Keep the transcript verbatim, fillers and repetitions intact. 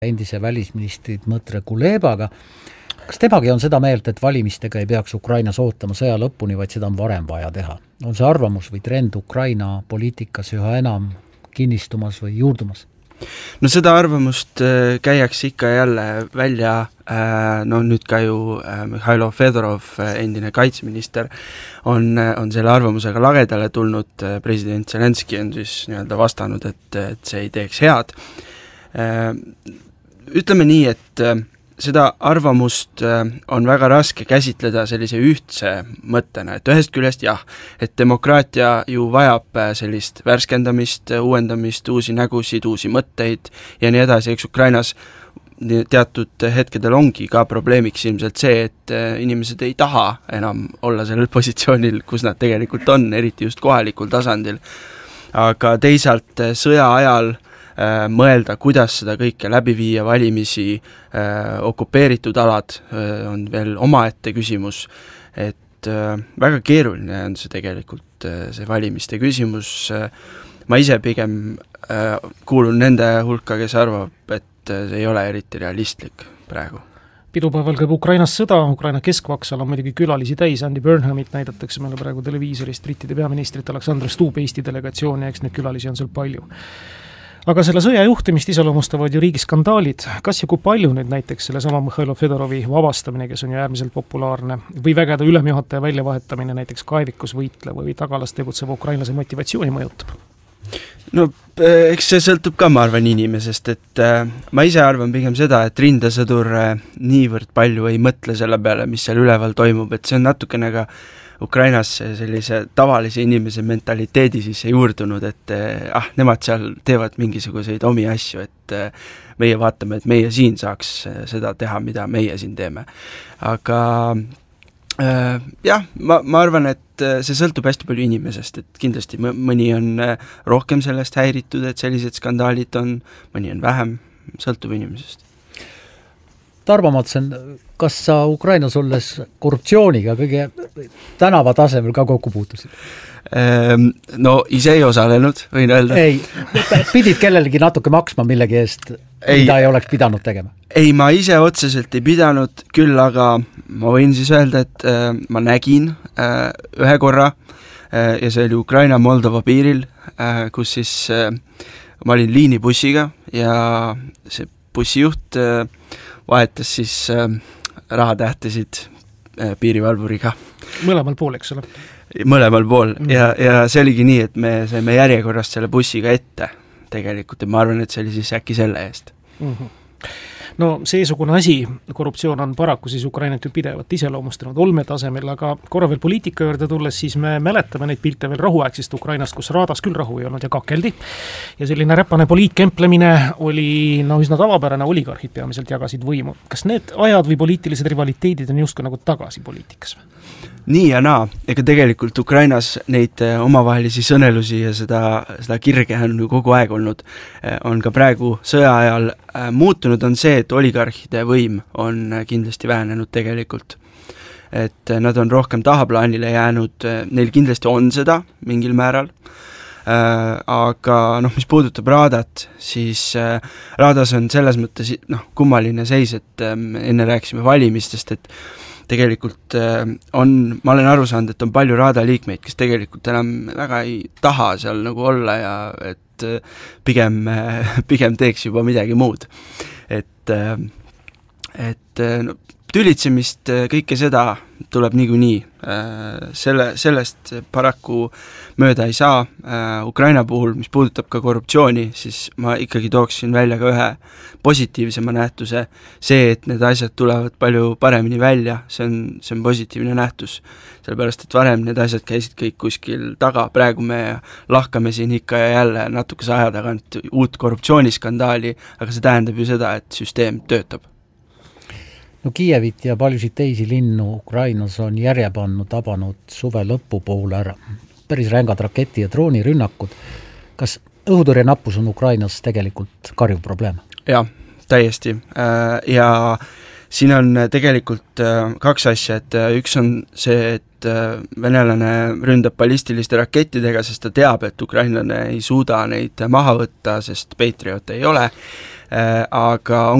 endise välisministri Dmõtre Kulebaga. Kas temagi on seda meelt, et valimistega ei peaks Ukrainas ootama sõja lõpuni, vaid seda on varem vaja teha? On see arvamus või trend Ukraina poliitikas üha enam kinnistumas või juurdumas? No seda arvamust käiakse ikka jälle välja, no nüüd ka ju Mihhailo Fedorov, endine kaitseminister, on, on selle arvamusega lagedale tulnud, president Zelenski on siis nii-öelda vastanud, et, et see ei teeks head. Ütleme nii, et seda arvamust on väga raske käsitleda sellise ühtse mõttena, et ühest küljest jah, et demokraatia ju vajab sellist värskendamist, uuendamist, uusi nägusid, uusi mõtteid ja nii edasi, eks Ukrainas teatud hetkedel ongi ka probleemiks ilmselt see, et inimesed ei taha enam olla sellel positsioonil, kus nad tegelikult on, eriti just kohalikul tasandil. Aga teisalt sõja ajal mõelda, kuidas seda kõike läbi viia, valimisi, okupeeritud alad on veel omaette küsimus, et väga keeruline on see tegelikult, see valimiste küsimus. Ma ise pigem kuulun nende hulka, kes arvab, et see ei ole eriti realistlik praegu. Pidupäeval käib Ukrainas sõda, Ukraina keskvaksal on muidugi külalisi täis, Andy Burnhamit näidatakse meile praegu televiisorist, brittide peaministrit Alexander Stubb, Eesti delegatsiooni, eks neid külalisi on seal palju. Aga selle sõja juhtimist iseloomustavad ju riigiskandaalid. Kas ja kui palju nüüd näiteks selle sama Mihhailo Fedorovi vabastamine, kes on ju äärmiselt populaarne, või vägede ülemjuhataja väljavahetamine näiteks kaevikus võitleva või tagalas tegutseva ukrainlase motivatsiooni mõjutab? No eks see sõltub ka, ma arvan, inimesest, et äh, ma ise arvan pigem seda, et rindesõdur äh, niivõrd palju ei mõtle selle peale, mis seal üleval toimub, et see on natukene ka Ukrainas sellise tavalise inimese mentaliteedi sisse juurdunud, et ah, nemad seal teevad mingisuguseid omi asju, et meie vaatame, et meie siin saaks seda teha, mida meie siin teeme. Aga äh, jah, ma, ma arvan, et see sõltub hästi palju inimesest, et kindlasti mõni on rohkem sellest häiritud, et sellised skandaalid on, mõni on vähem, sõltub inimesest. Tarmo Matsen, kas sa Ukrainas olles korruptsiooniga kõige tänava tasemel ka kokku puutusid? No ise ei osalenud, võin öelda. Ei, pidid kellelegi natuke maksma millegi eest, ei, mida ei oleks pidanud tegema? Ei, ma ise otseselt ei pidanud, küll aga ma võin siis öelda, et äh, ma nägin äh, ühe korra äh, ja see oli Ukraina-Moldova piiril, äh, kus siis äh, ma olin liinibussiga ja see bussijuht äh, vahetas siis äh, rahatähtesid äh, piirivalvuriga. Mõlemal pool, eks ole? Mõlemal pool mm. ja, ja see oligi nii, et me saime järjekorrast selle bussiga ette tegelikult ja ma arvan, et see oli siis äkki selle eest. Mm-hmm. No seesugune asi, korruptsioon on paraku siis Ukrainat ju pidevat iseloomustanud olmetasemel, aga korra veel poliitika juurde tulles, siis me mäletame neid pilte veel rahuaegsist Ukrainast, kus raadas küll rahu ei olnud ja kakeldi. Ja selline räpane poliitkemplemine oli no, üsna tavapärane, oligarhid peamiselt jagasid võimu. Kas need ajad või poliitilised rivaliteedid on justkui nagu tagasi poliitikas? Nii ja naa, ega tegelikult Ukrainas neid omavahelisi sõnelusi ja seda, seda kirge on ju kogu aeg olnud, on ka praegu sõja ajal muutunud, on see, et oligarhide võim on kindlasti vähenenud tegelikult. Et nad on rohkem tahaplaanile jäänud, neil kindlasti on seda mingil määral, aga noh, mis puudutab Raadat, siis Raadas on selles mõttes noh, kummaline seis, et enne rääkisime valimistest, et tegelikult on, ma olen aru saanud, et on palju Raada liikmeid, kes tegelikult enam väga ei taha seal nagu olla ja et pigem, pigem teeks juba midagi muud. Et, et no, tülitsemist, kõike seda tuleb niikuinii. Selle, sellest paraku mööda ei saa. Ukraina puhul, mis puudutab ka korruptsiooni, siis ma ikkagi tooksin välja ka ühe positiivsema nähtuse. See, et need asjad tulevad palju paremini välja, see on, see on positiivne nähtus. Sellepärast, et varem need asjad käisid kõik kuskil taga. Praegu me lahkame siin ikka ja jälle natukese aja tagant uut korruptsiooniskandaali, aga see tähendab ju seda, et süsteem töötab. No Kiievit ja paljusid teisi linnu Ukrainas on järjepannu tabanud suve lõpupoole ära. Päris rängad raketi- ja droonirünnakud. Kas õhutõrje nappus on Ukrainas tegelikult karjuv probleem? Jah, täiesti. Ja siin on tegelikult kaks asja, et üks on see, et venelane ründab ballistiliste rakettidega, sest ta teab, et ukrainlane ei suuda neid maha võtta, sest Patriot ei ole. aga on